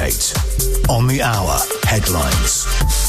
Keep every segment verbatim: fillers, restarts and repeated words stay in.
Update on the hour headlines.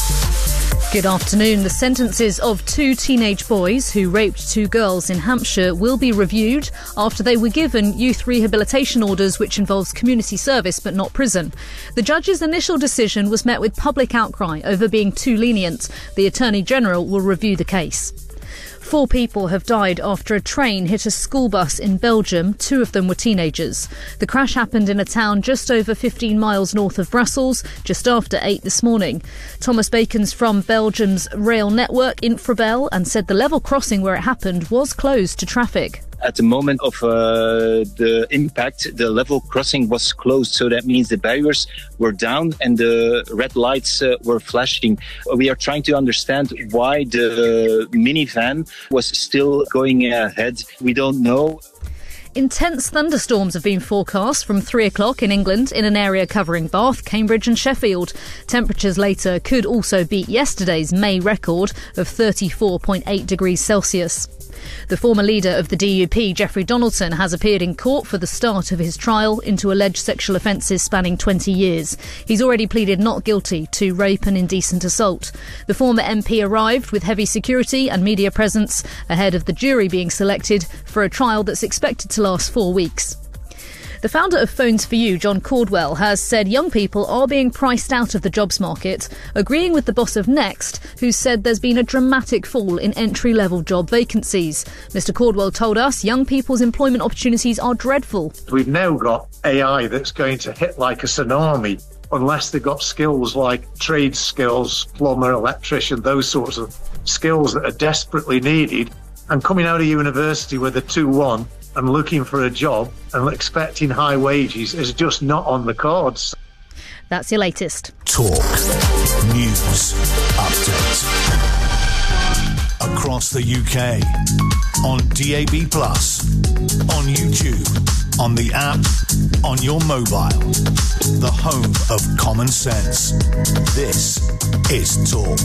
Good afternoon. The sentences of two teenage boys who raped two girls in Hampshire will be reviewed after they were given youth rehabilitation orders, which involves community service but not prison. The judge's initial decision was met with public outcry over being too lenient. The Attorney General will review the case. Four people have died after a train hit a school bus in Belgium. Two of them were teenagers. The crash happened in a town just over fifteen miles north of Brussels, just after eight this morning. Thomas Bacon's from Belgium's rail network, Infrabel, and said the level crossing where it happened was closed to traffic. At the moment of uh, the impact, the level crossing was closed, so that means the barriers were down and the red lights uh, were flashing. We are trying to understand why the minivan was still going ahead. We don't know. Intense thunderstorms have been forecast from three o'clock in England in an area covering Bath, Cambridge and Sheffield. Temperatures later could also beat yesterday's May record of thirty-four point eight degrees Celsius. The former leader of the D U P, Jeffrey Donaldson, has appeared in court for the start of his trial into alleged sexual offences spanning twenty years. He's already pleaded not guilty to rape and indecent assault. The former M P arrived with heavy security and media presence ahead of the jury being selected for a trial that's expected to last four weeks. The founder of Phones for You, John Caldwell, has said young people are being priced out of the jobs market, agreeing with the boss of Next, who said there's been a dramatic fall in entry-level job vacancies. Mister Caldwell told us young people's employment opportunities are dreadful. We've now got A I that's going to hit like a tsunami unless they've got skills like trade skills, plumber, electrician, those sorts of skills that are desperately needed. And coming out of university with a two one and looking for a job and expecting high wages is just not on the cards. That's your latest. Talk News Update. Across the U K, on D A B plus, on YouTube, on the app, on your mobile. The home of common sense. This is Talk.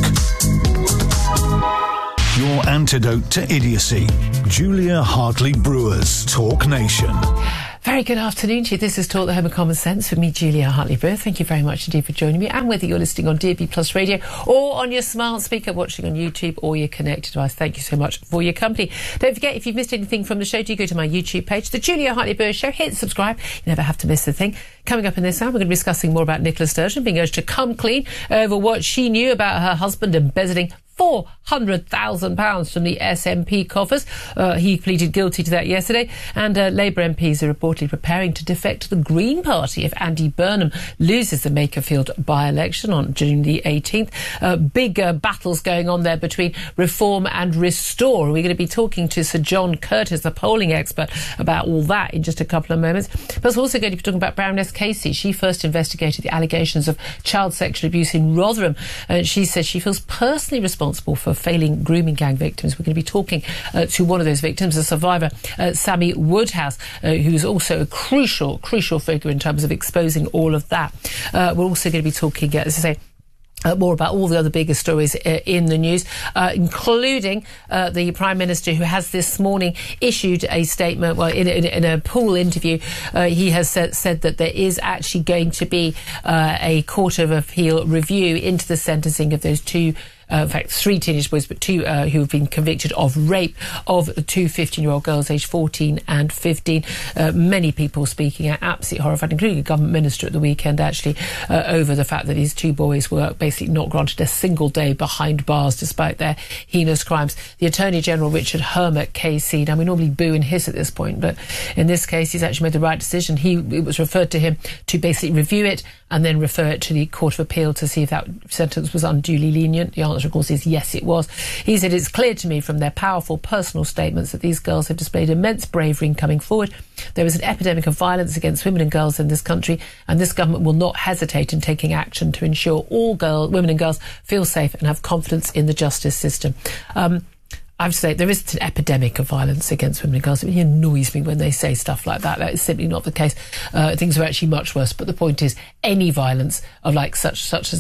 Your antidote to idiocy. Julia Hartley-Brewer's Talk Nation. Very good afternoon to you. This is Talk, the home of common sense, with me, Julia Hartley-Brewer. Thank you very much indeed for joining me. And whether you're listening on D A B plus radio or on your smart speaker, watching on YouTube or your connected device, thank you so much for your company. Don't forget, if you've missed anything from the show, do go to my YouTube page, The Julia Hartley-Brewer Show. Hit subscribe. You never have to miss a thing. Coming up in this hour, we're going to be discussing more about Nicola Sturgeon being urged to come clean over what she knew about her husband embezzling four hundred thousand pounds from the S N P coffers. Uh, he pleaded guilty to that yesterday. And uh, Labour M Ps are reportedly preparing to defect to the Green Party if Andy Burnham loses the Makerfield by-election on June the eighteenth. Uh, big uh, battles going on there between Reform and Restore. We're going to be talking to Sir John Curtis, the polling expert, about all that in just a couple of moments. But we're also going to be talking about Baroness Casey. She first investigated the allegations of child sexual abuse in Rotherham. Uh, she says she feels personally responsible for failing grooming gang victims. We're going to be talking uh, to one of those victims, a survivor, uh, Sammy Woodhouse, uh, who's also a crucial, crucial figure in terms of exposing all of that. Uh, we're also going to be talking, uh, as I say, Uh, more about all the other bigger stories uh, in the news, uh, including uh, the Prime Minister, who has this morning issued a statement. Well, in, in, in a pool interview, uh, he has said, said that there is actually going to be uh, a Court of Appeal review into the sentencing of those two Uh, in fact, three teenage boys, but two uh, who have been convicted of rape of two fifteen-year-old girls aged fourteen and fifteen. Uh, many people speaking out, absolutely horrified, including a government minister at the weekend, actually, uh, over the fact that these two boys were basically not granted a single day behind bars despite their heinous crimes. The Attorney General, Richard Hermot, K C, now we normally boo and hiss at this point, but in this case, he's actually made the right decision. He, it was referred to him to basically review it and then refer it to the Court of Appeal to see if that sentence was unduly lenient. The answer, of course, is yes, it was. He said, it's clear to me from their powerful personal statements that these girls have displayed immense bravery in coming forward. There is an epidemic of violence against women and girls in this country, and this government will not hesitate in taking action to ensure all girl, women and girls feel safe and have confidence in the justice system. Um, I have to say, there is an epidemic of violence against women and girls. It annoys me when they say stuff like that. That is simply not the case. Uh, things are actually much worse. But the point is, any violence of like such such as this,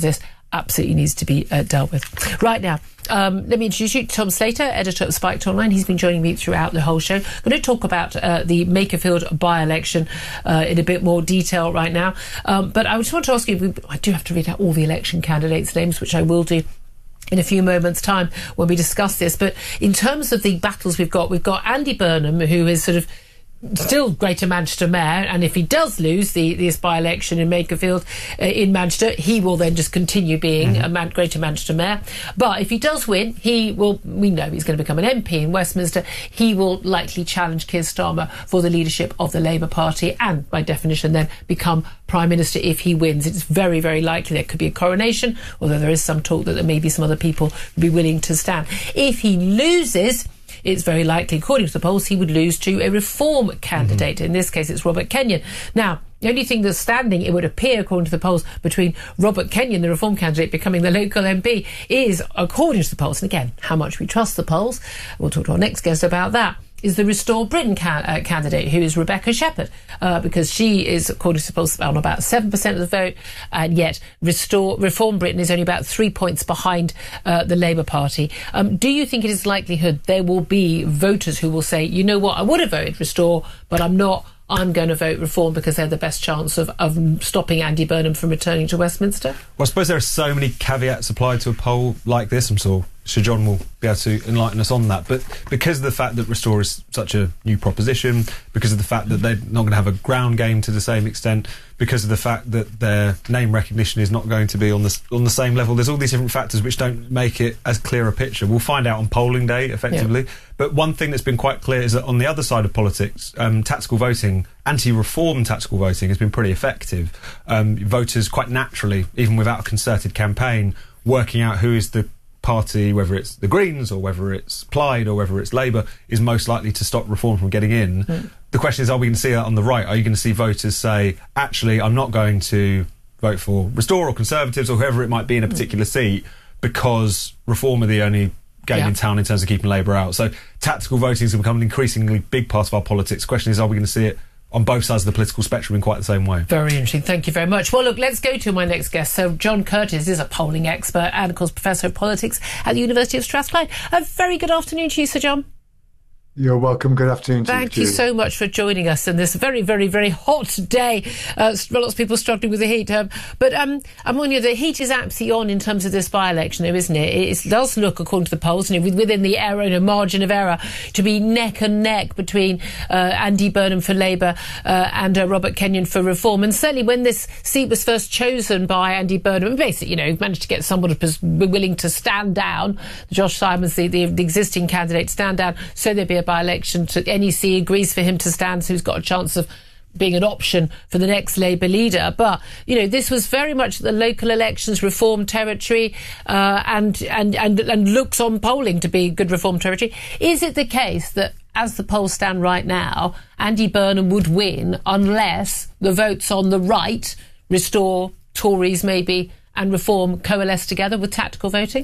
absolutely needs to be uh, dealt with. Right now, um, let me introduce you to Tom Slater, editor at Spiked Online. He's been joining me throughout the whole show. I'm going to talk about uh, the Makerfield by-election uh, in a bit more detail right now. Um, but I just want to ask you, I do have to read out all the election candidates' names, which I will do in a few moments' time when we discuss this. But in terms of the battles we've got, we've got Andy Burnham, who is sort of still Greater Manchester Mayor, and if he does lose the this by-election in Makerfield uh, in Manchester, he will then just continue being mm-hmm. a Man- Greater Manchester Mayor. But if he does win, he will, we know he's going to become an M P in Westminster. He will likely challenge Keir Starmer for the leadership of the Labour Party and, by definition, then become Prime Minister if he wins. It's very, very likely there could be a coronation, although there is some talk that there may be some other people who'd be willing to stand. If he loses, it's very likely, according to the polls, he would lose to a Reform candidate. Mm-hmm. In this case, it's Robert Kenyon. Now, the only thing that's standing, it would appear, according to the polls, between Robert Kenyon, the Reform candidate, becoming the local M P, is, according to the polls, and again, how much we trust the polls, we'll talk to our next guest about that, is the Restore Britain ca- uh, candidate, who is Rebecca Shepherd, uh, because she is, according to the polls, on about seven percent of the vote, and yet Restore Reform Britain is only about three points behind uh, the Labour Party. Um, do you think it is likelihood there will be voters who will say, you know what, I would have voted Restore, but I'm not, I'm going to vote Reform because they're the best chance of, of stopping Andy Burnham from returning to Westminster? Well, I suppose there are so many caveats applied to a poll like this. I'm sure Sir John will be able to enlighten us on that. But because of the fact that Restore is such a new proposition, because of the fact that they're not going to have a ground game to the same extent, because of the fact that their name recognition is not going to be on the on the same level, there's all these different factors which don't make it as clear a picture. We'll find out on polling day, effectively. Yeah. But one thing that's been quite clear is that on the other side of politics, um, tactical voting, anti-reform tactical voting has been pretty effective. Um, voters quite naturally, even without a concerted campaign, working out who is the party, whether it's the Greens or whether it's Plaid or whether it's Labour, is most likely to stop reform from getting in. Mm. The question is, are we going to see that on the right? Are you going to see voters say, actually, I'm not going to vote for Restore or Conservatives or whoever it might be in a particular mm. seat because Reform are the only game yeah. in town in terms of keeping Labour out? So tactical voting has become an increasingly big part of our politics. The question is, are we going to see it on both sides of the political spectrum in quite the same way? Very interesting. Thank you very much. Well, look, let's go to my next guest. So John Curtice is a polling expert and, of course, Professor of Politics at the University of Strathclyde. A very good afternoon to you, Sir John. You're welcome. Good afternoon to you. Thank you so much for joining us on this very, very, very hot day. Uh, lots of people struggling with the heat. Um, but um, I'm wondering, you know, the heat is absolutely on in terms of this by-election, though, isn't it? It does look, according to the polls, you know, within the error, you know, margin of error, to be neck and neck between uh, Andy Burnham for Labour uh, and uh, Robert Kenyon for Reform. And certainly when this seat was first chosen by Andy Burnham, basically, you know, managed to get someone who was willing to stand down, Josh Simons, the, the, the existing candidate, stand down, so there'd be a by-election. To N E C agrees for him to stand, so he's got a chance of being an option for the next Labour leader. But, you know, this was very much the local elections, Reform territory, uh, and, and, and, and looks on polling to be good Reform territory. Is it the case that, as the polls stand right now, Andy Burnham would win unless the votes on the right, Restore, Tories maybe, and Reform coalesce together with tactical voting?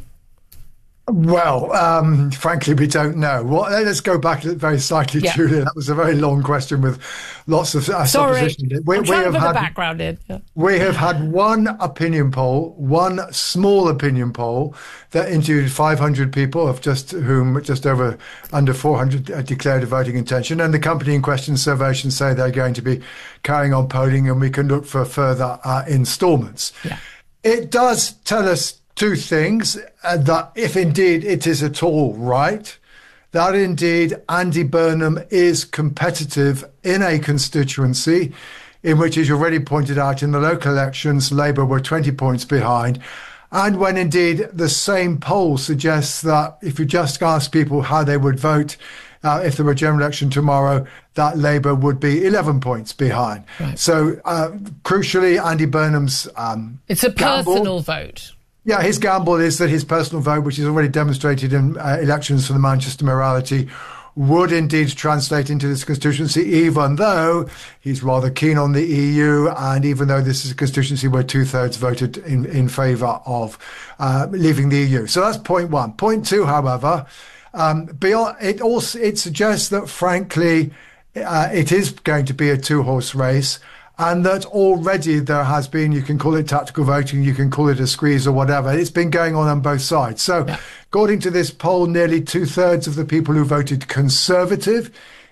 Well, um, frankly, we don't know. Well, let's go back very slightly, yeah. Julia. That was a very long question with lots of uh, supposition. We, I'm trying we have to put had, the background in. Yeah. We have had one opinion poll, one small opinion poll that interviewed five hundred people, of just whom just over under four hundred uh, declared a voting intention. And the company in question, Survation, say they're going to be carrying on polling, and we can look for further uh, instalments. Yeah. It does tell us two things, uh, that if indeed it is at all right, that indeed Andy Burnham is competitive in a constituency in which, as you already pointed out, in the local elections, Labour were twenty points behind. And when indeed the same poll suggests that if you just ask people how they would vote uh, if there were a general election tomorrow, that Labour would be eleven points behind. Right. So, uh, crucially, Andy Burnham's um, It's a personal gamble, vote. Yeah, his gamble is that his personal vote, which is already demonstrated in uh, elections for the Manchester mayoralty, would indeed translate into this constituency, even though he's rather keen on the E U, and even though this is a constituency where two-thirds voted in, in favour of uh, leaving the E U. So that's point one. Point two, however, um, beyond, it also it suggests that, frankly, uh, it is going to be a two-horse race. and that already there has been, you can call it tactical voting, you can call it a squeeze or whatever. It's been going on on both sides. So yeah. according to this poll, nearly two thirds of the people who voted Conservative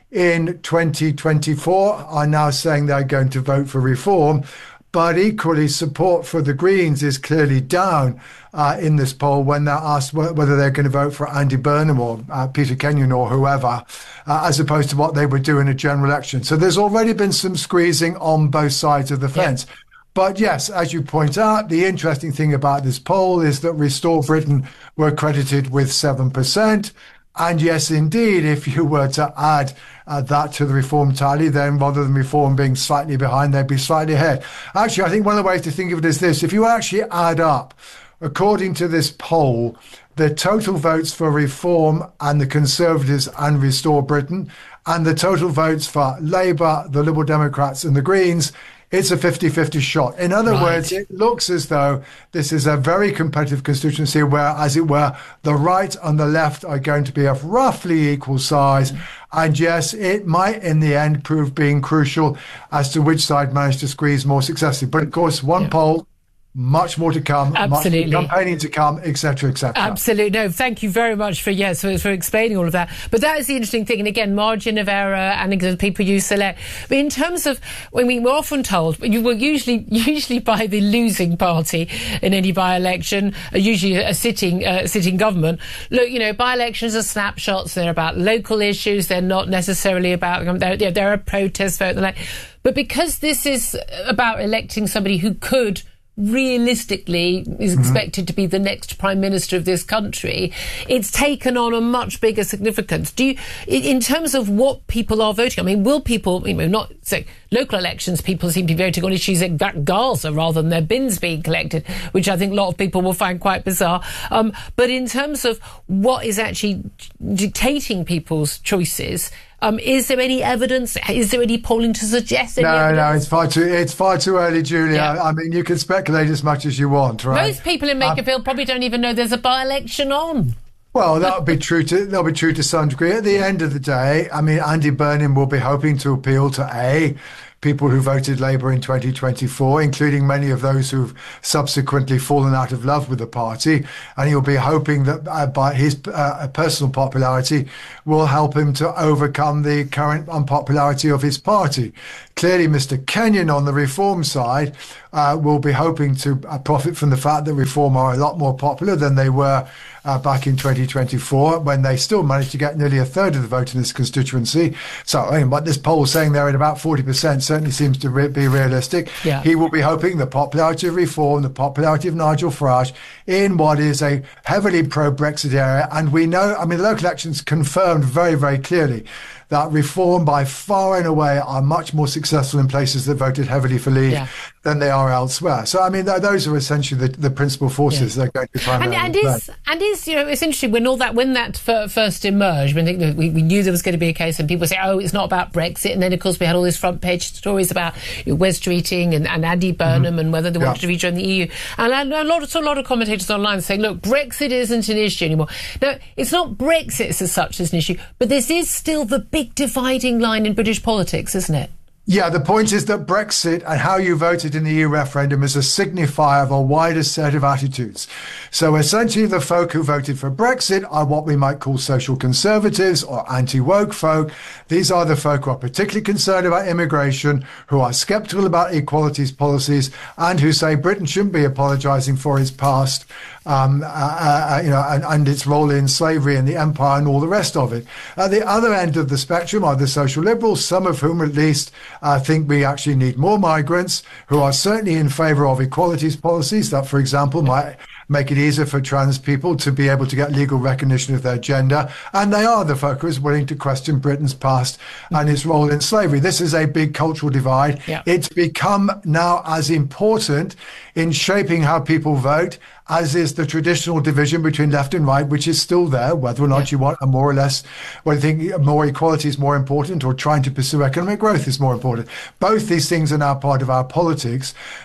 in twenty twenty-four are now saying they're going to vote for reform. But equally, support for the Greens is clearly down uh, in this poll when they're asked wh- whether they're going to vote for Andy Burnham or uh, Peter Kenyon or whoever, uh, as opposed to what they would do in a general election. So there's already been some squeezing on both sides of the fence. Yeah. But yes, as you point out, the interesting thing about this poll is that Restore Britain were credited with seven percent. And yes, indeed, if you were to add uh, that to the Reform tally, then rather than Reform being slightly behind, they'd be slightly ahead. Actually, I think one of the ways to think of it is this. If you actually add up, according to this poll, the total votes for Reform and the Conservatives and Restore Britain, and the total votes for Labour, the Liberal Democrats and the Greens, it's a fifty-fifty shot. In other right. words, it looks as though this is a very competitive constituency where, as it were, the right and the left are going to be of roughly equal size. Mm. And yes, it might in the end prove being crucial as to which side managed to squeeze more successfully. But of course, one yeah. poll, much more to come, absolutely, much more campaigning to come, et cetera, et cetera. Absolutely. No, thank you very much for yes for, for explaining all of that. But that is the interesting thing, and again, margin of error and the people you select. But in terms of when we were often told, you were usually usually by the losing party in any by-election, usually a sitting uh, sitting government. Look, you know, by-elections are snapshots. They're about local issues. They're not necessarily about um, they're, they're a protest vote. Like, but because this is about electing somebody who could realistically is expected mm-hmm. to be the next prime minister of this country, it's taken on a much bigger significance. Do you, in terms of what people are voting, I mean, will people, you know, not say local elections, people seem to be voting on issues like Gaza rather than their bins being collected, which I think a lot of people will find quite bizarre. Um, but in terms of what is actually dictating people's choices, Um, is there any evidence? Is there any polling to suggest any No, evidence? no, it's far too it's far too early, Julia. Yeah. I mean, you can speculate as much as you want, right? Most people in Makerfield um, probably don't even know there's a by-election on. Well, that would be true to that'll be true to some degree. At the end of the day, I mean, Andy Burnham will be hoping to appeal to A, people who voted Labour in twenty twenty-four, including many of those who've subsequently fallen out of love with the party. And he'll be hoping that uh, by his uh, personal popularity will help him to overcome the current unpopularity of his party. Clearly, Mister Kenyon on the Reform side uh, will be hoping to uh, profit from the fact that Reform are a lot more popular than they were uh, back in twenty twenty-four, when they still managed to get nearly a third of the vote in this constituency. So, I mean, what this poll is saying they're at about forty percent certainly seems to re- be realistic. Yeah. He will be hoping the popularity of Reform, the popularity of Nigel Farage in what is a heavily pro-Brexit area. And we know, I mean, the local elections confirmed very, very clearly that Reform by far and away are much more successful in places that voted heavily for Leave yeah. than they are elsewhere. So, I mean, th- those are essentially the, the principal forces yeah. that are going to be primarily and, and is and is you know, it's interesting when all that when that f- first emerged, when they, we, we knew there was going to be a case, and people say, oh, it's not about Brexit, and then of course we had all these front page stories about you know, Wes Streeting and, and Andy Burnham mm-hmm. and whether they wanted yeah. to rejoin the E U, and a lot of so a lot of commentators online saying, look, Brexit isn't an issue anymore. No, it's not Brexit as such as an issue, but this is still the big dividing line in British politics, isn't it? Yeah, the point is that Brexit and how you voted in the E U referendum is a signifier of a wider set of attitudes. So essentially the folk who voted for Brexit are what we might call social conservatives or anti-woke folk. These are the folk who are particularly concerned about immigration, who are sceptical about equalities policies, and who say Britain shouldn't be apologising for its past, um, uh, uh, you know, and, and its role in slavery and the empire and all the rest of it. At the other end of the spectrum are the social liberals, some of whom at least I think we actually need more migrants, who are certainly in favour of equalities policies that, for example, might make it easier for trans people to be able to get legal recognition of their gender. And they are the folk who is willing to question Britain's past and its role in slavery. This is a big cultural divide. Yeah. It's become now as important in shaping how people vote as is the traditional division between left and right, which is still there, whether or not yeah. you want a more or less, whether you think more equality is more important or trying to pursue economic growth is more important. Both these things are now part of our politics.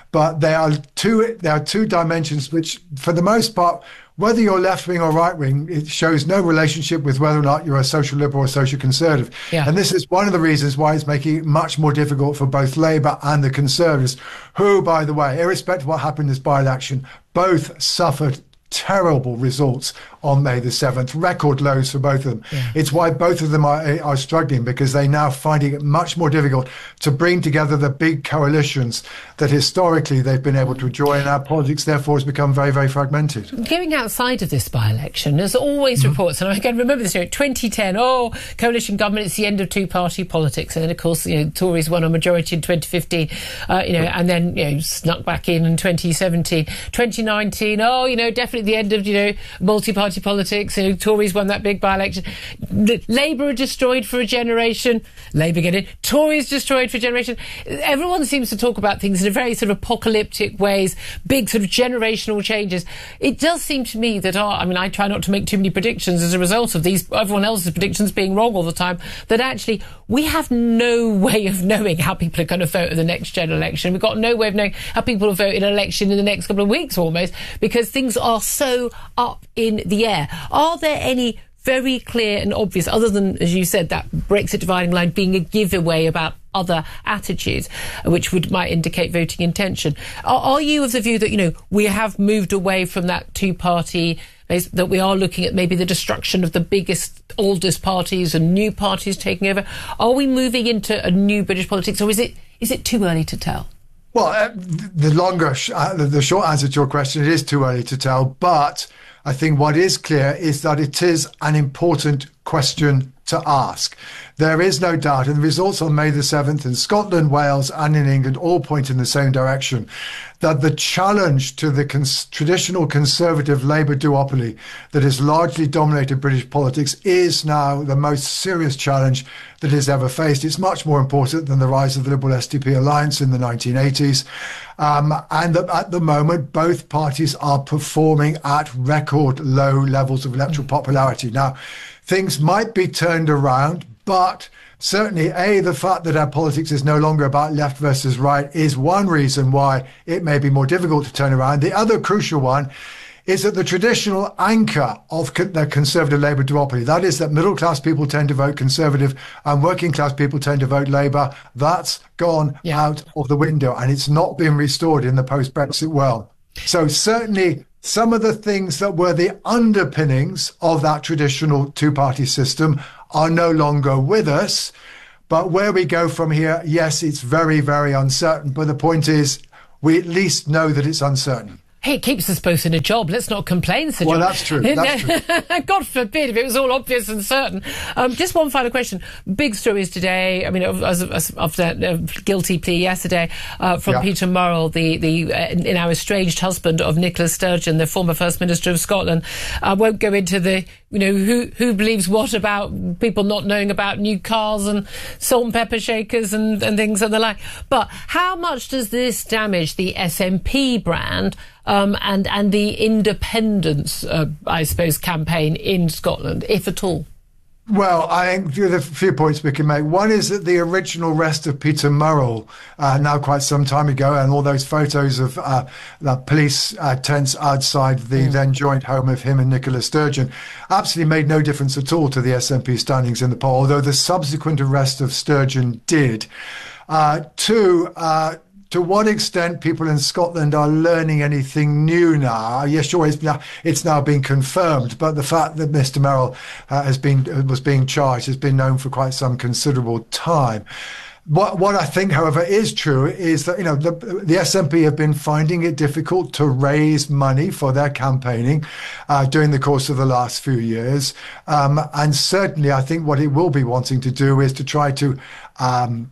But there are two, there are two dimensions which, for the most part, whether you're left wing or right wing, it shows no relationship with whether or not you're a social liberal or a social conservative. Yeah. And this is one of the reasons why it's making it much more difficult for both Labour and the Conservatives, who, by the way, irrespective of what happened in this by-election, both suffered terrible results on May the seventh, record lows for both of them. Yeah. It's why both of them are, are struggling, because they're now finding it much more difficult to bring together the big coalitions that historically they've been able to join. Our politics, therefore, has become very, very fragmented. Going outside of this by-election, there's always mm-hmm. reports, and I can remember this, you know, twenty ten, oh, coalition government, it's the end of two-party politics. And then, of course, you know, Tories won a majority in twenty fifteen, uh, you know, and then, you know, snuck back in in twenty seventeen. twenty nineteen, oh, you know, definitely the end of, you know, multi-party politics. You know, Tories won that big by-election. Labour are destroyed for a generation. Labour get it. Tories destroyed for a generation. Everyone seems to talk about things in a very sort of apocalyptic ways, big sort of generational changes. It does seem to me that our, I mean, I try not to make too many predictions as a result of these, everyone else's predictions being wrong all the time, that actually we have no way of knowing how people are going to vote in the next general election. We've got no way of knowing how people will vote in an election in the next couple of weeks almost, because things are so up in the air. Are there any very clear and obvious, other than, as you said, that Brexit dividing line being a giveaway about other attitudes, which would might indicate voting intention? Are, are you of the view that, you know, we have moved away from that two-party, that we are looking at maybe the destruction of the biggest, oldest parties and new parties taking over? Are we moving into a new British politics, or is it is it too early to tell? Well, uh, the longer, sh- uh, the short answer to your question, it is too early to tell. But I think what is clear is that it is an important question to ask. There is no doubt, and the results on May the seventh in Scotland, Wales and in England all point in the same direction, that the challenge to the cons- traditional Conservative Labour duopoly that has largely dominated British politics is now the most serious challenge that is ever faced. It's much more important than the rise of the Liberal S D P alliance in the nineteen eighties. Um, and that at the moment, both parties are performing at record low levels of electoral popularity. Now, things might be turned around, but certainly, A, the fact that our politics is no longer about left versus right is one reason why it may be more difficult to turn around. The other crucial one is that the traditional anchor of co- the Conservative Labour duopoly, that is that middle-class people tend to vote Conservative and working-class people tend to vote Labour, that's gone yeah. out of the window, and it's not been restored in the post-Brexit world. So certainly, some of the things that were the underpinnings of that traditional two-party system are no longer with us. But where we go from here, yes, it's very, very uncertain. But the point is, we at least know that it's uncertain. Hey, it keeps us both in a job. Let's not complain, Sir Well, John. that's true. That's true. God forbid if it was all obvious and certain. Um, just one final question. Big stories today. I mean, as, as, after a guilty plea yesterday uh, from yeah. Peter Murrell, the, the uh, in our estranged husband of Nicola Sturgeon, the former First Minister of Scotland. I won't go into the, you know, who who believes what about people not knowing about new cars and salt and pepper shakers and, and things and the like. But how much does this damage the S N P brand um, and, and the independence, uh, I suppose, campaign in Scotland, if at all? Well, I think there are a few points we can make. One is that the original arrest of Peter Murrell, uh, now quite some time ago, and all those photos of uh, the police uh, tents outside the mm. then joint home of him and Nicola Sturgeon, absolutely made no difference at all to the S N P standings in the poll, although the subsequent arrest of Sturgeon did. Uh, two, uh, to what extent people in Scotland are learning anything new now? Yes, sure, it's now, it's now been confirmed, but the fact that Mister Merrill uh, has been was being charged has been known for quite some considerable time. What what I think, however, is true is that, you know, the, the S N P have been finding it difficult to raise money for their campaigning uh, during the course of the last few years, um, and certainly I think what it will be wanting to do is to try to Um,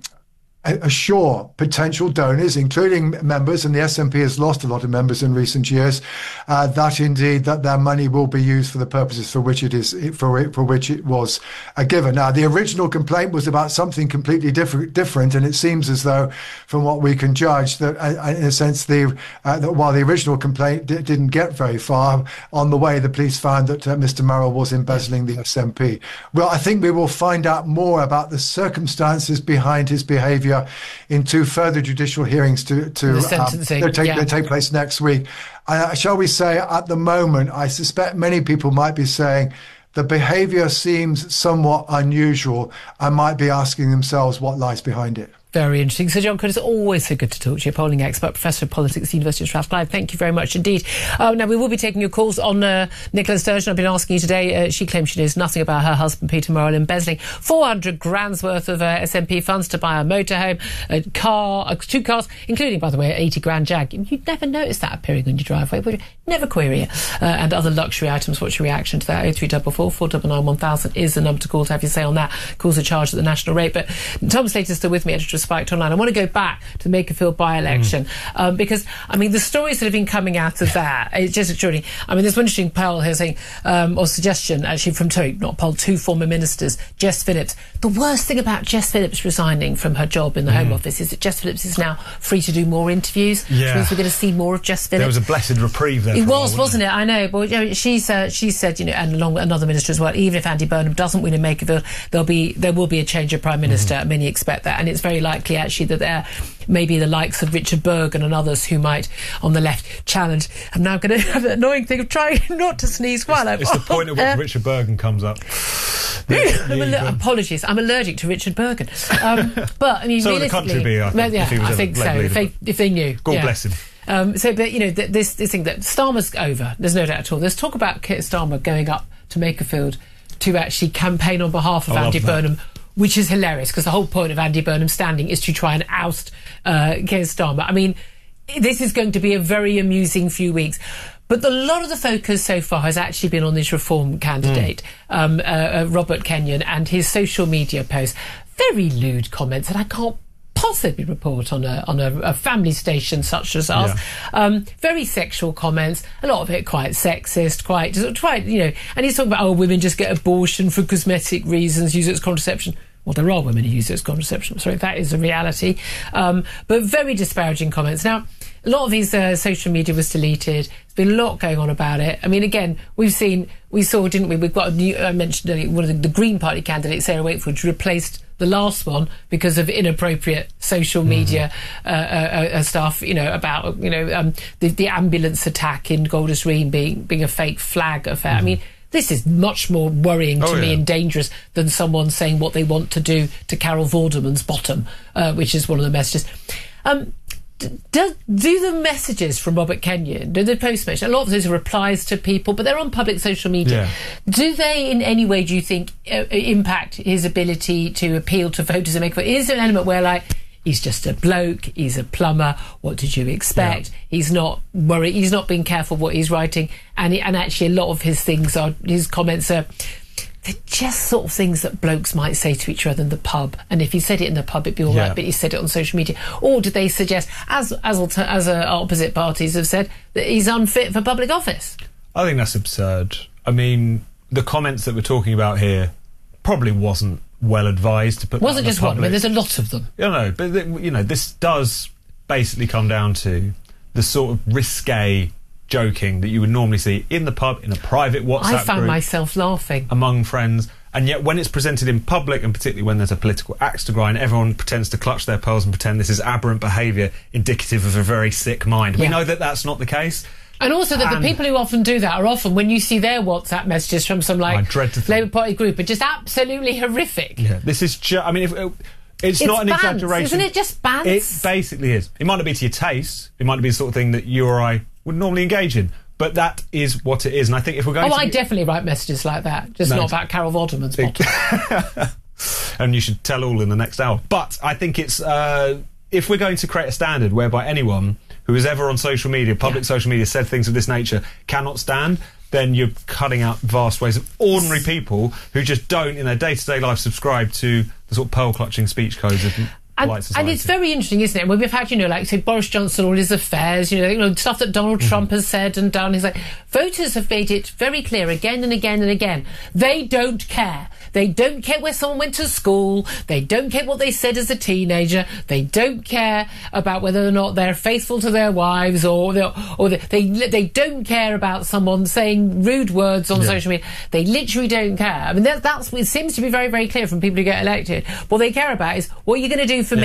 assure potential donors, including members, and the S N P has lost a lot of members in recent years, uh, that indeed that their money will be used for the purposes for which it is for it, for which it was uh, given. Now, the original complaint was about something completely different, different, and it seems as though, from what we can judge, that uh, in a sense, the uh, that while the original complaint d- didn't get very far, on the way the police found that uh, Mister Murrell was embezzling the S N P. Well, I think we will find out more about the circumstances behind his behaviour Speaker in two further judicial hearings to, to the sentencing, um, take, yeah. take place next week. Uh, shall we say, at the moment, I suspect many people might be saying the behaviour seems somewhat unusual and might be asking themselves what lies behind it. Very interesting. Sir John Curtis, always so good to talk to you, polling expert, Professor of Politics at the University of Strathclyde. Thank you very much indeed. Uh, now, we will be taking your calls on uh, Nicola Sturgeon. I've been asking you today. Uh, she claims she knows nothing about her husband, Peter Murrell, embezzling four hundred grand's worth of uh, S N P funds to buy a motorhome, a car, uh, two cars, including, by the way, an eighty grand Jag. You'd never notice that appearing on your driveway, would you? Never query it. Uh, and other luxury items. What's your reaction to that? oh three four four, four nine nine, one thousand is the number to call to have your say on that. Calls are charged at the national rate. But Tom Slater's still with me, editor of Spiked Online. I want to go back to the Makerfield by-election mm. um, because, I mean, the stories that have been coming out of that, it's just extraordinary. I mean, there's one interesting poll here saying, um, or suggestion, actually, from two, not poll, two former ministers, Jess Phillips. The worst thing about Jess Phillips resigning from her job in the mm. Home Office is that Jess Phillips is now free to do more interviews, yeah. which means we're going to see more of Jess Phillips. There was a blessed reprieve there. It for was, while, wasn't it? it? I know, but you know, she's uh, she said, you know, and along with another minister as well, even if Andy Burnham doesn't win in Makerfield, there'll be there will be a change of Prime Minister. Mm. Many expect that, and it's very likely actually that there maybe the likes of Richard Bergen and others who might on the left challenge. I'm now going to have the annoying thing of trying not to sneeze while I'm It's the point at which uh, Richard Bergen comes up. I'm aller- apologies, I'm allergic to Richard Bergen. Um, but I mean, so would the country be, I think, yeah, if he was I think so. Leader, if they, if they knew, God yeah. bless him. Um, so, but you know, th- this this thing that Starmer's over. There's no doubt at all. There's talk about Keir Starmer going up to Makerfield to actually campaign on behalf of I Andy love that. Burnham, which is hilarious because the whole point of Andy Burnham standing is to try and oust uh, Keir Starmer. I mean, this is going to be a very amusing few weeks. But a lot of the focus so far has actually been on this Reform candidate, mm. um, uh, uh, Robert Kenyon, and his social media posts. Very lewd comments that I can't possibly report on a on a, a family station such as ours. Yeah. Um, very sexual comments, a lot of it quite sexist, quite, quite, you know. And he's talking about, oh, women just get abortion for cosmetic reasons, use it as contraception. Well, there are women who use it as contraception. Sorry, that is a reality. Um, but very disparaging comments. Now, a lot of his uh, social media was deleted. There's been a lot going on about it. I mean, again, we've seen, we saw, didn't we? We've got a new, I mentioned earlier, one of the, the Green Party candidate, Sarah Wakefield, replaced the last one because of inappropriate social media mm-hmm. uh, uh, uh, stuff, you know, about, you know, um, the, the ambulance attack in Golders Green being, being a fake flag affair. Mm-hmm. I mean, this is much more worrying to oh, me yeah. and dangerous than someone saying what they want to do to Carol Vorderman's bottom, uh, which is one of the messages. Um, do, do the messages from Robert Kenyon, do the post messages, a lot of those are replies to people, but they're on public social media. Yeah. Do they in any way, do you think, uh, impact his ability to appeal to voters and make... Is there an element where, like, he's just a bloke, he's a plumber, what did you expect? Yeah. He's not worried, he's not being careful what he's writing, and he, and actually a lot of his things are, his comments are, they're just sort of things that blokes might say to each other in the pub, and if he said it in the pub it'd be all yeah. right, but he said it on social media. Or did they suggest, as as, alter, as uh, opposite parties have said, that he's unfit for public office? I think that's absurd. I mean, the comments that we're talking about here probably wasn't well advised to put. Wasn't that just one. I mean, there's a lot of them. You know, but you know, this does basically come down to the sort of risque joking that you would normally see in the pub, in a private WhatsApp group. I found group, myself laughing among friends, and yet when it's presented in public, and particularly when there's a political axe to grind, everyone pretends to clutch their pearls and pretend this is aberrant behaviour indicative of a very sick mind. Yeah. We know that that's not the case. And also that and the people who often do that are often, when you see their WhatsApp messages from some, like, Labour Party group, are just absolutely horrific. Yeah, this is just... I mean, if, uh, it's, it's not an bants, exaggeration. Isn't it just bants? It basically is. It might not be to your taste. It might not be the sort of thing that you or I would normally engage in. But that is what it is. And I think if we're going oh, to... I definitely write messages like that. Just no, not about Carol Vorderman's bottom. And you should tell all in the next hour. But I think it's... Uh, if we're going to create a standard whereby anyone who is ever on social media, public yeah. social media, said things of this nature cannot stand, then you're cutting out vast ways of ordinary people who just don't, in their day-to-day life, subscribe to the sort of pearl-clutching speech codes of and, polite society. And it's very interesting, isn't it? When we've had, you know, like, say, Boris Johnson, all his affairs, you know, you know stuff that Donald mm-hmm. Trump has said and done. He's like, voters have made it very clear again and again and again. They don't care. They don't care where someone went to school. They don't care what they said as a teenager. They don't care about whether or not they're faithful to their wives, or they or they they, they don't care about someone saying rude words on yeah. social media. They literally don't care. I mean, that, that's it seems to be very, very clear from people who get elected. What they care about is, what are you going to do for yeah. me?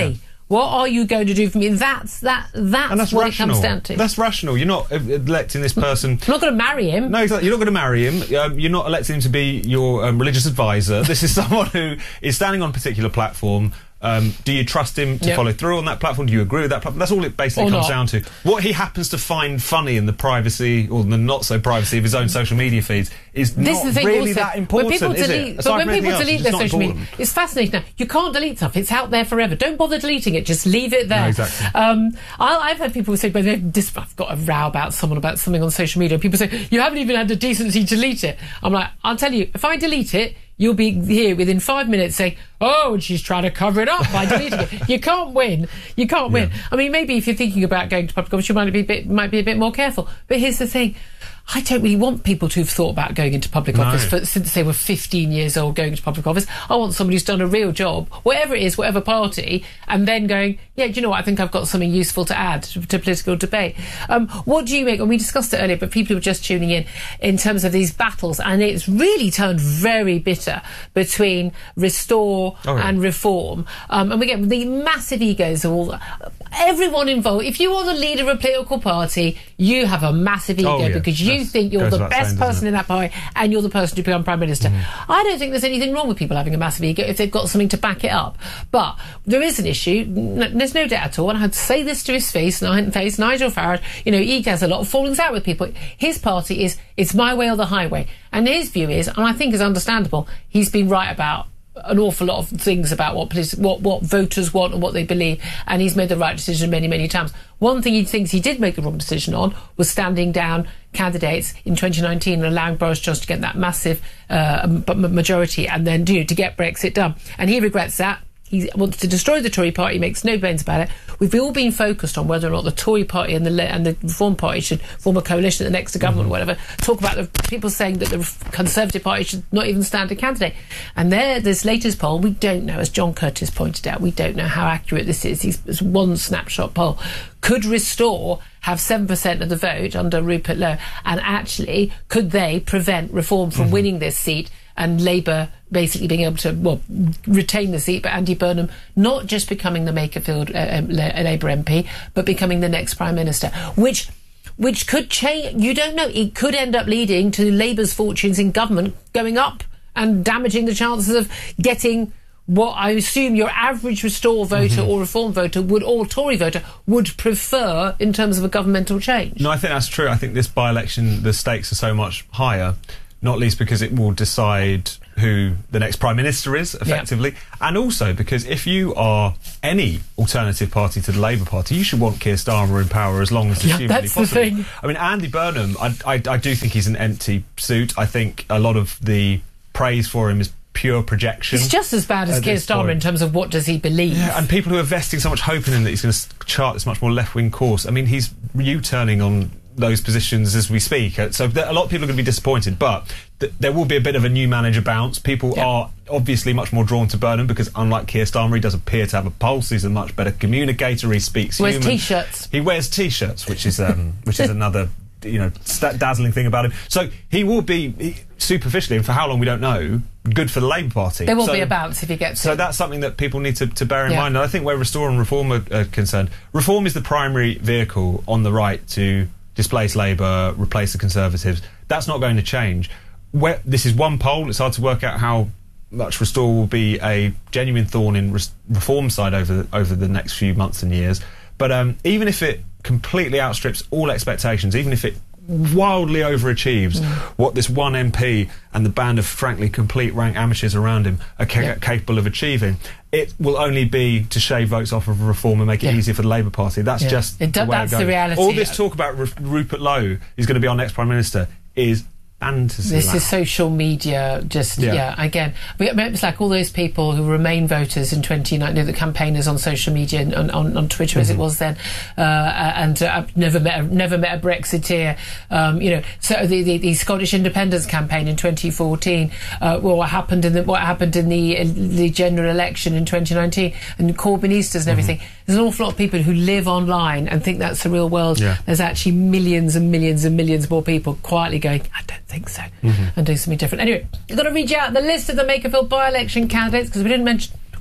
What are you going to do for me? That's that. That's, and that's what rational. it comes down to. That's rational. You're not electing this person. You're not going to marry him. No, exactly. You're not going to marry him. Um, you're not electing him to be your um, religious advisor. This is someone who is standing on a particular platform. Um, do you trust him to yep. follow through on that platform? Do you agree with that platform? That's all it basically Or comes not. down to. What he happens to find funny in the privacy or the not so privacy of his own social media feeds is This not is the thing really also, that important, when people is delete, it? But Aside when from people anything delete else, their it's just social not media, important. it's fascinating now. You can't delete stuff. It's out there forever. Don't bother deleting it. Just leave it there. No, exactly. Um, I, I've had people say, but they've dis- I've got a row about someone about something on social media. People say, you haven't even had the decency to delete it. I'm like, I'll tell you, if I delete it, you'll be here within five minutes saying, oh, and she's trying to cover it up by deleting it. You can't win. You can't win. Yeah. I mean, maybe if you're thinking about going to public office, you might be a bit, might be a bit more careful. But here's the thing. I don't really want people to have thought about going into public No. office for, since they were fifteen years old going into public office. I want somebody who's done a real job, whatever it is, whatever party, and then going, yeah, do you know what, I think I've got something useful to add to, to political debate. Um, what do you make, and we discussed it earlier, but people who are just tuning in, in terms of these battles, and it's really turned very bitter between Restore Oh, yeah. and Reform. Um, and we get the massive egos of all, everyone involved. If you are the leader of a political party, you have a massive ego Oh, yeah. because you That's- think you're goes the without best saying, doesn't person it? in that party and you're the person to become Prime Minister. Mm. I don't think there's anything wrong with people having a massive ego if they've got something to back it up. But there is an issue, n- there's no doubt at all, and I had to say this to his face, face Nigel Farage, you know, he has a lot of fallings out with people. His party is, it's my way or the highway. And his view is, and I think is understandable, he's been right about an awful lot of things about what politi- what what voters want and what they believe, and he's made the right decision many, many times. One thing he thinks he did make the wrong decision on was standing down candidates in twenty nineteen and allowing Boris Johnson to get that massive uh, m- majority and then you know, to get Brexit done. And he regrets that. He wants to destroy the Tory party, makes no bones about it. We've all been focused on whether or not the Tory party and the Le- and the Reform party should form a coalition at the next government Mm-hmm. or whatever. Talk about the people saying that the Conservative party should not even stand a candidate. And there, this latest poll, we don't know, as John Curtis pointed out, we don't know how accurate this is. He's, it's one snapshot poll. Could Restore have seven percent of the vote under Rupert Lowe? And actually, could they prevent Reform from Mm-hmm. winning this seat and Labour basically being able to, well, retain the seat, but Andy Burnham not just becoming the Makerfield uh, um, Labour M P, but becoming the next Prime Minister, which which could change, you don't know, it could end up leading to Labour's fortunes in government going up and damaging the chances of getting what I assume your average Restore voter Mm-hmm. or Reform voter would, or Tory voter, would prefer in terms of a governmental change. No, I think that's true. I think this by-election, the stakes are so much higher, not least because it will decide who the next Prime Minister is, effectively, yeah. and also because if you are any alternative party to the Labour Party, you should want Keir Starmer in power as long as it's yeah, humanly that's possible. The thing. I mean, Andy Burnham, I, I, I do think he's an empty suit. I think a lot of the praise for him is pure projection. It's just as bad as Keir Starmer point. in terms of what does he believe. Yeah, and people who are vesting so much hope in him that he's going to chart this much more left-wing course. I mean, he's U-turning on those positions as we speak. So th- a lot of people are going to be disappointed, but th- there will be a bit of a new manager bounce. People yeah. are obviously much more drawn to Burnham because, unlike Keir Starmer, he does appear to have a pulse. He's a much better communicator. He speaks Wears human. T-shirts. He wears T-shirts, which is um, which is another you know st- dazzling thing about him. So he will be he, superficially, and for how long we don't know, good for the Labour Party. There will so, be a bounce if he gets So it. that's something that people need to, to bear in yeah. mind. And I think where Restore and Reform are, are concerned, Reform is the primary vehicle on the right to displace Labour, replace the Conservatives. That's not going to change. Where, this is one poll. It's hard to work out how much Restore will be a genuine thorn in res- Reform's side over over the next few months and years. But um, even if it completely outstrips all expectations, even if it wildly overachieves mm. what this one M P and the band of frankly complete rank amateurs around him are ca- yeah. capable of achieving, it will only be to shave votes off of Reform and make it yeah. easier for the Labour Party. That's yeah. just it do- the way that's it goes. the reality. All this talk about R- Rupert Lowe is going to be our next Prime Minister is fantasy. This land. is social media, just, yeah, yeah again. It's like all those people who remain voters in twenty nineteen, the campaigners on social media and on, on, on Twitter, mm-hmm. as it was then, uh, and uh, I've never met a, never met a Brexiteer. Um, you know, so the, the, the Scottish independence campaign in twenty fourteen, uh, well, what happened in the what happened in the uh, the general election in twenty nineteen, and Corbynistas and everything. Mm-hmm. There's an awful lot of people who live online and think that's the real world. Yeah. There's actually millions and millions and millions more people quietly going, I don't think so, mm-hmm. and doing something different. Anyway, we've got to read you out the list of the Makerfield by-election candidates because we didn't mention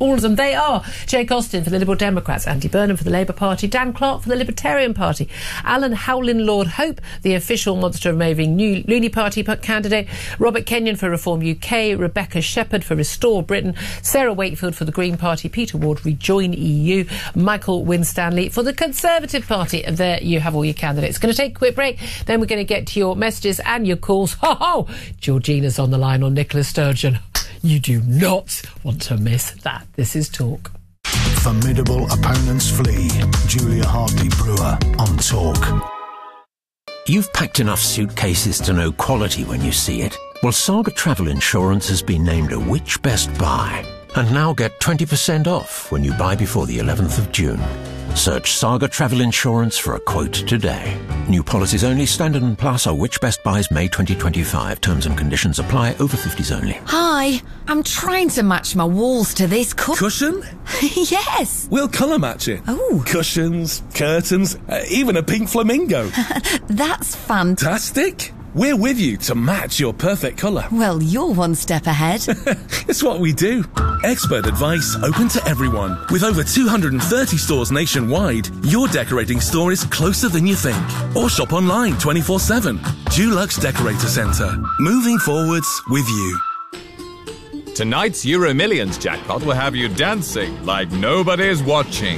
all of them. They are Jake Austin for the Liberal Democrats, Andy Burnham for the Labour Party, Dan Clark for the Libertarian Party, Alan Howlin Lord Hope, the official Monster Removing New Looney Party candidate, Robert Kenyon for Reform U K, Rebecca Shepherd for Restore Britain, Sarah Wakefield for the Green Party, Peter Ward Rejoin E U, Michael Winstanley for the Conservative Party. And there you have all your candidates. Going to take a quick break, then we're going to get to your messages and your calls. Ho ho! Georgina's on the line on Nicola Sturgeon. You do not want to miss that. This is Talk. Formidable opponents flee. Julia Hartley-Brewer on Talk. You've packed enough suitcases to know quality when you see it. Well, Saga Travel Insurance has been named a Which Best Buy. And now get twenty percent off when you buy before the eleventh of June. Search Saga Travel Insurance for a quote today. New policies only. Standard and Plus are Which Best Buys May twenty twenty-five. Terms and conditions apply. Over fifties only. Hi, I'm trying to match my walls to this cu- Cushion? Yes. We'll colour match it. Oh. Cushions, curtains, uh, even a pink flamingo. That's fantastic. We're with you to match your perfect colour. Well, you're one step ahead. It's what we do. Expert advice open to everyone. With over two hundred thirty stores nationwide, your decorating store is closer than you think. Or shop online twenty-four seven. Dulux Decorator Centre. Moving forwards with you. Tonight's Euro Millions jackpot will have you dancing like nobody's watching.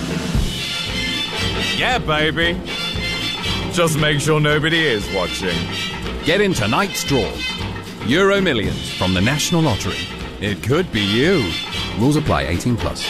Yeah, baby. Just make sure nobody is watching. Get in tonight's draw. Euro Millions from the National Lottery. It could be you. Rules apply. eighteen plus.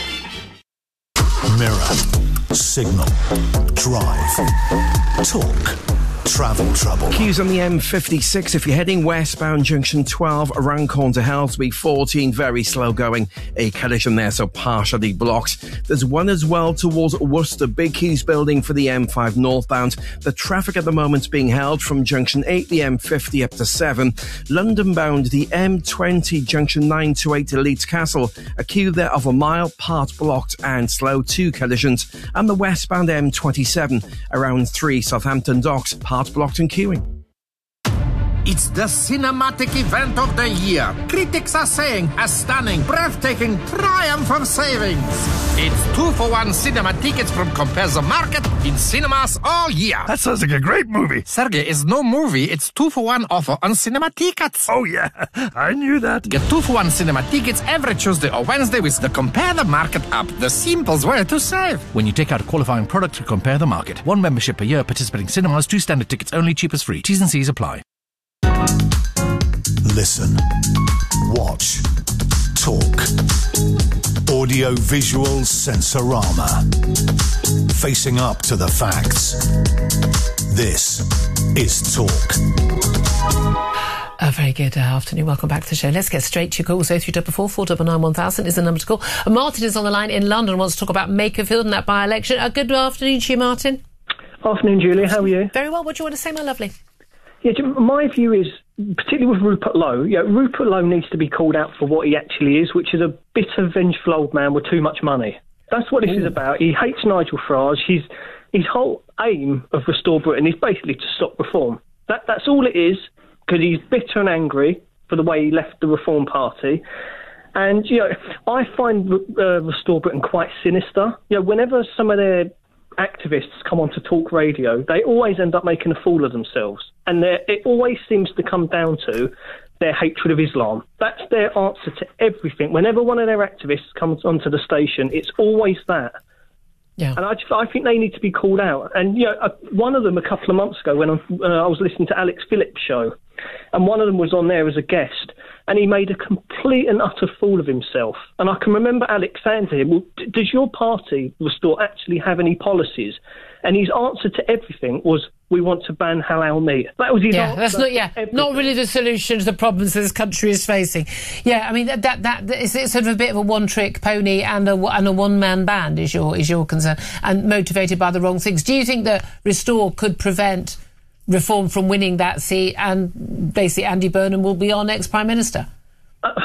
Mirror. Signal. Drive. Talk. Travel trouble. Queues on the M fifty-six if you're heading westbound, junction twelve around Corn to Helsby, fourteen very slow going, a collision there, so partially blocked. There's one as well towards Worcester, big queues building for the M five northbound. The traffic at the moment's being held from junction eight, the M fifty up to seven. London bound, the M twenty, junction nine to eight to Leeds Castle, a queue there of a mile, part blocked and slow, two collisions. And the westbound M twenty-seven around three Southampton Docks, part blocked and queuing. It's the cinematic event of the year. Critics are saying a stunning, breathtaking triumph of savings. It's two for one cinema tickets from Compare the Market in cinemas all year. That sounds like a great movie. Sergey, it's no movie. It's two for one offer on cinema tickets. Oh yeah, I knew that. Get two for one cinema tickets every Tuesday or Wednesday with the Compare the Market app. The simplest way to save. When you take out a qualifying product to Compare the Market. One membership per year, participating cinemas, two standard tickets only, cheapest free. T's and C's apply. Listen, watch, talk. Audio-visual Sensorama. Facing up to the facts. This is Talk. A very good uh, afternoon. Welcome back to the show. Let's get straight to your calls. oh three four four, four nine nine, one thousand is the number to call. And Martin is on the line in London, wants to talk about Makerfield and that by-election. Uh, good afternoon to you, Martin. Afternoon, Julia. How are you? Very well. What do you want to say, my lovely? Yeah, my view is, particularly with Rupert Lowe, yeah, Rupert Lowe needs to be called out for what he actually is, which is a bitter, vengeful old man with too much money. That's what this Ooh. is about. He hates Nigel Farage. His his whole aim of Restore Britain is basically to stop reform. That that's all it is, because he's bitter and angry for the way he left the Reform Party. And you know, I find uh, Restore Britain quite sinister. You know, whenever some of their activists come on to talk radio, they always end up making a fool of themselves. And it always seems to come down to their hatred of Islam. That's their answer to everything. Whenever one of their activists comes onto the station, it's always that. Yeah. And I, I think they need to be called out. And, you know, uh, one of them a couple of months ago when I, uh, I was listening to Alex Phillips' show, and one of them was on there as a guest, and he made a complete and utter fool of himself. And I can remember Alex saying to him, well, d- does your party, Restore, actually have any policies? And his answer to everything was, we want to ban halal meat. That was his yeah, answer. That's not, yeah, not really the solution to the problems that this country is facing. Yeah, I mean, that that, that is it's sort of a bit of a one-trick pony and a, and a one-man band is your, is your concern, and motivated by the wrong things. Do you think that Restore could prevent Reform from winning that seat, and basically Andy Burnham will be our next Prime Minister? Uh,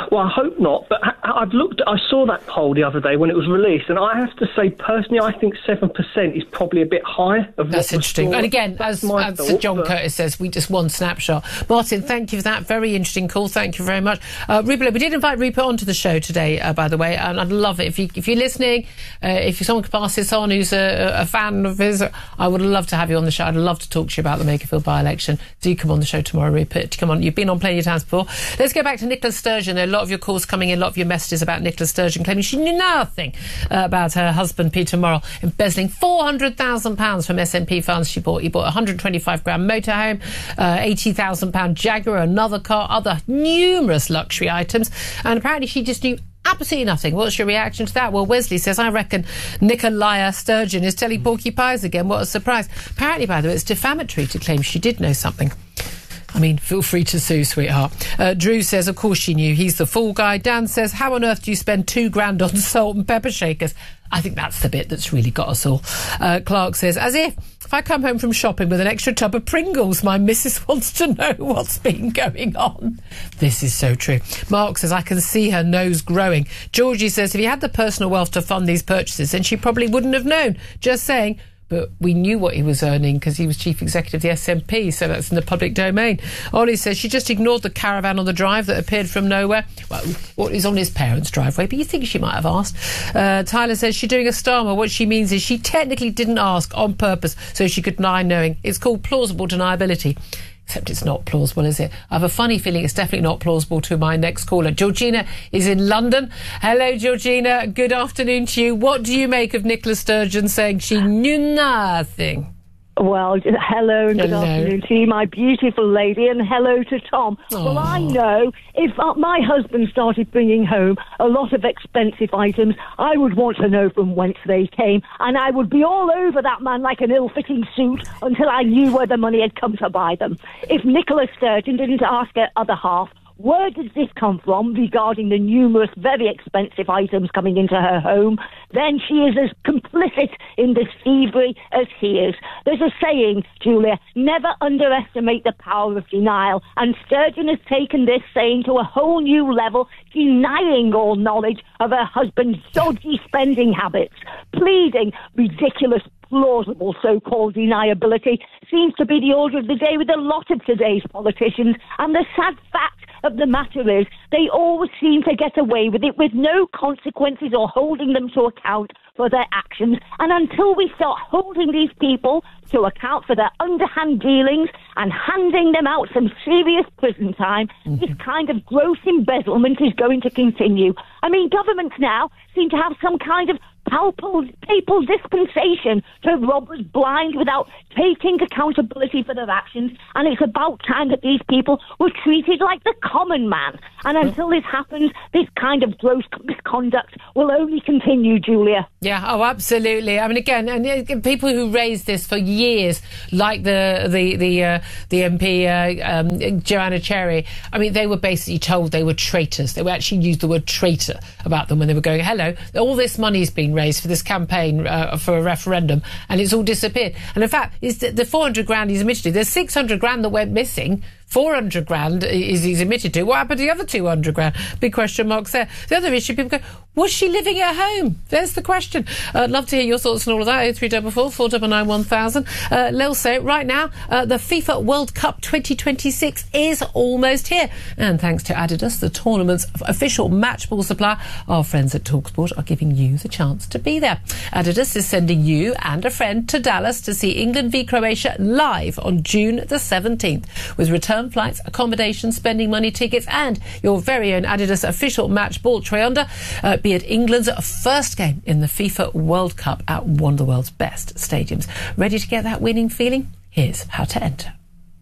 Well, I hope not, but I've looked, I saw that poll the other day when it was released, and I have to say, personally, I think seven percent is probably a bit high. Of That's interesting. And again, as, as thought, Sir John but... Curtis says, we just one snapshot. Martin, thank you for that. Very interesting call. Thank you very much. Uh, Rupert, we did invite Rupert onto the show today, uh, by the way, and I'd love it. If, you, if you're listening, uh, if someone could pass this on who's a, a fan of his, I would love to have you on the show. I'd love to talk to you about the Makerfield by-election. Do come on the show tomorrow, Rupert. Come on, you've been on plenty of times before. Let's go back to Nicola Sturgeon. There are a lot of your calls coming in, a lot of your messages about Nicola Sturgeon claiming she knew nothing uh, about her husband Peter Morrell embezzling four hundred thousand pounds from S N P funds she bought. He bought a one hundred twenty-five grand motorhome, uh, eighty thousand pound Jaguar, another car, other numerous luxury items, and apparently she just knew absolutely nothing. What's your reaction to that? Well, Wesley says, I reckon Nicola Sturgeon is telling Porky Pies again. What a surprise. Apparently, by the way, it's defamatory to claim she did know something. I mean, feel free to sue, sweetheart. Uh, Drew says, of course she knew. He's the fool guy. Dan says, how on earth do you spend two grand on salt and pepper shakers? I think that's the bit that's really got us all. Uh, Clark says, as if, if I come home from shopping with an extra tub of Pringles, my missus wants to know what's been going on. This is so true. Mark says, I can see her nose growing. Georgie says, if he had the personal wealth to fund these purchases, then she probably wouldn't have known. Just saying. But we knew what he was earning because he was chief executive of the S N P, so that's in the public domain. Ollie says she just ignored the caravan on the drive that appeared from nowhere. Well, it was on his parents' driveway, but you think she might have asked. Uh, Tyler says she's doing a Starmer. What she means is she technically didn't ask on purpose so she could deny knowing. It's called plausible deniability. Except it's not plausible, is it? I have a funny feeling it's definitely not plausible to my next caller. Georgina is in London. Hello, Georgina. Good afternoon to you. What do you make of Nicola Sturgeon saying she knew nothing? Well, hello and good hello. afternoon to you, my beautiful lady, and hello to Tom. Aww. Well, I know if uh, my husband started bringing home a lot of expensive items, I would want to know from whence they came, and I would be all over that man like an ill-fitting suit until I knew where the money had come to buy them. If Nicola Sturgeon didn't ask her other half, where does this come from regarding the numerous very expensive items coming into her home, then she is as complicit in this thievery as he is. There's a saying, Julia, never underestimate the power of denial, and Sturgeon has taken this saying to a whole new level, denying all knowledge of her husband's dodgy spending habits, pleading ridiculous plausible so-called deniability seems to be the order of the day with a lot of today's politicians, and the sad fact of the matter is they always seem to get away with it with no consequences or holding them to account for their actions. And until we start holding these people to account for their underhand dealings and handing them out some serious prison time, mm-hmm. this kind of gross embezzlement is going to continue. I mean, governments now seem to have some kind of papal, papal dispensation to robbers blind without taking accountability for their actions, and it's about time that these people were treated like the common man. And until this happens, this kind of gross misconduct will only continue, Julia. Yeah, oh, absolutely. I mean, again, and uh, people who raised this for years, like the the the uh, the M P uh, um, Joanna Cherry, I mean, they were basically told they were traitors. They were actually used the word traitor about them when they were going, hello, all this money's been raised for this campaign uh, for a referendum, and it's all disappeared. And in fact, it's the, the four hundred grand he's admitted to. There's six hundred grand that went missing. four hundred grand is he's admitted to. What happened to the other two hundred grand? Big question marks there. The other issue, people go, was she living at home? There's the question. Uh, I'd love to hear your thoughts on all of that. oh three four four, four nine nine, one thousand. Uh, Lil say, right now, uh, the FIFA World Cup twenty twenty-six is almost here. And thanks to Adidas, the tournament's official match ball supplier, our friends at TalkSport are giving you the chance to be there. Adidas is sending you and a friend to Dallas to see England v Croatia live on June the seventeenth, with return flights, accommodation, spending money, tickets, and your very own Adidas official match ball tray under. Uh, be at England's first game in the FIFA World Cup at one of the world's best stadiums. Ready to get that winning feeling? Here's how to enter.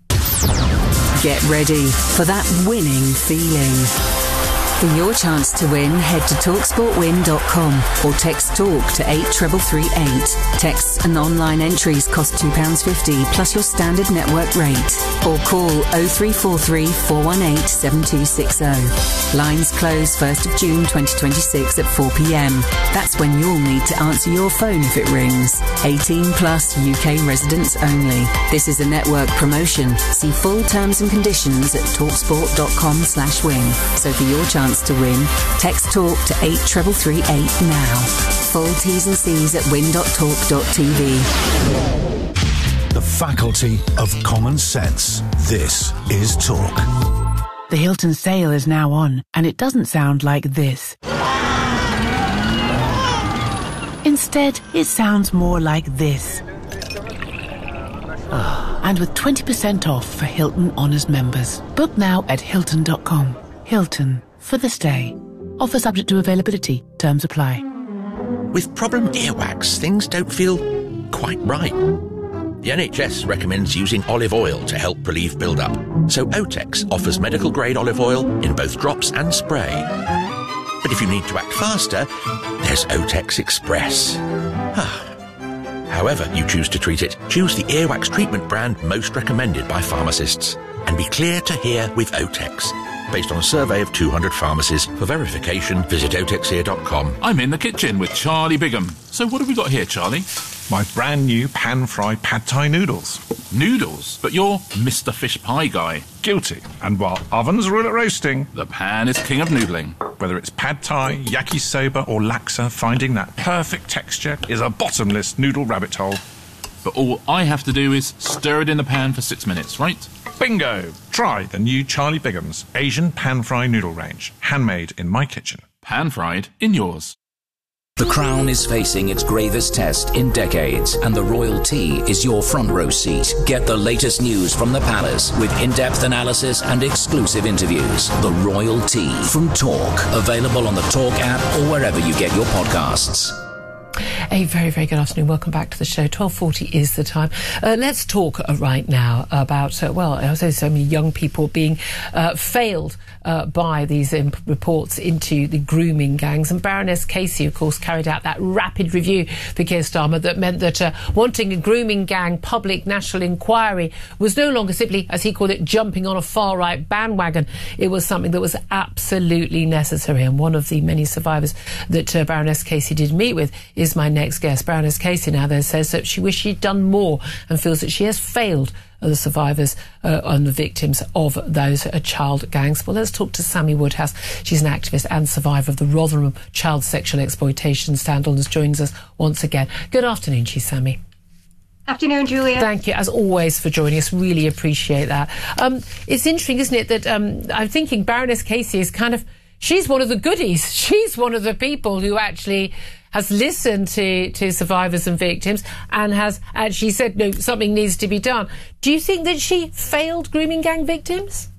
Get ready for that winning feeling. For your chance to win, head to talk sport win dot com or text TALK to eight three three three eight. Texts and online entries cost two pounds fifty plus your standard network rate. or call oh three four three, four one eight, seven two six oh. Lines close first of June twenty twenty-six at four p m. That's when you'll need to answer your phone if it rings. eighteen plus U K residents only. This is a network promotion. See full terms and conditions at talksport.com slash win. So for your chance to win, text talk to eight three three three eight now. Full T's and C's at win dot talk dot t v. The faculty of common sense. This is Talk. The Hilton sale is now on, and it doesn't sound like this. Instead, it sounds more like this. Oh, and with twenty percent off for Hilton Honors members. Book now at hilton dot com. Hilton, for the stay. Offer subject to availability. Terms apply. With problem earwax, things don't feel quite right. The N H S recommends using olive oil to help relieve build-up. So Otex offers medical-grade olive oil in both drops and spray. But if you need to act faster, there's Otex Express. However you choose to treat it, choose the earwax treatment brand most recommended by pharmacists. And be clear to hear with Otex. Based on a survey of two hundred pharmacies. For verification, visit otex ear dot com. I'm in the kitchen with Charlie Bigham. So what have we got here, Charlie? My brand new pan-fried pad thai noodles. Noodles? But you're Mister Fish Pie guy. Guilty. And while ovens rule at roasting, the pan is king of noodling. Whether it's pad thai, yakisoba or laksa, finding that perfect texture is a bottomless noodle rabbit hole. But all I have to do is stir it in the pan for six minutes, right? Bingo! Try the new Charlie Bigham's Asian pan-fried noodle range. Handmade in my kitchen. Pan-fried in yours. The Crown is facing its gravest test in decades, and the Royal Tea is your front row seat. Get the latest news from the palace with in-depth analysis and exclusive interviews. The Royal Tea from Talk, available on the Talk app or wherever you get your podcasts. A very, very good afternoon. Welcome back to the show. twelve forty is the time. Uh, let's talk uh, right now about, uh, well, I say so many young people being uh, failed uh, by these um, reports into the grooming gangs. And Baroness Casey, of course, carried out that rapid review for Keir Starmer that meant that uh, wanting a grooming gang public national inquiry was no longer simply, as he called it, jumping on a far-right bandwagon. It was something that was absolutely necessary. And one of the many survivors that uh, Baroness Casey did meet with is my next guest. Baroness Casey now there says that she wished she'd done more and feels that she has failed the survivors uh, and the victims of those uh, child gangs. Well, let's talk to Sammy Woodhouse. She's an activist and survivor of the Rotherham child sexual exploitation scandal and joins us once again. Good afternoon to you, Sammy. Afternoon, Julia. Thank you, as always, for joining us. Really appreciate that. Um, it's interesting, isn't it, that um, I'm thinking Baroness Casey is kind of, she's one of the goodies. She's one of the people who actually has listened to, to survivors and victims and has actually said, no, something needs to be done. Do you think that she failed grooming gang victims?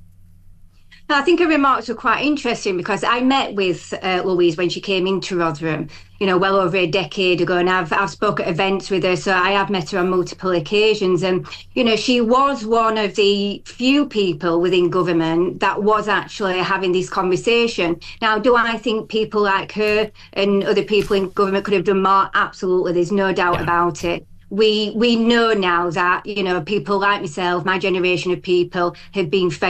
I think her remarks were quite interesting because I met with uh, Louise when she came into Rotherham, you know, well over a decade ago, and I've I've spoken at events with her, so I have met her on multiple occasions. And, you know, she was one of the few people within government that was actually having this conversation. Now, do I think people like her and other people in government could have done more? Absolutely, there's no doubt yeah. about it. We we know now that, you know, people like myself, my generation of people, have been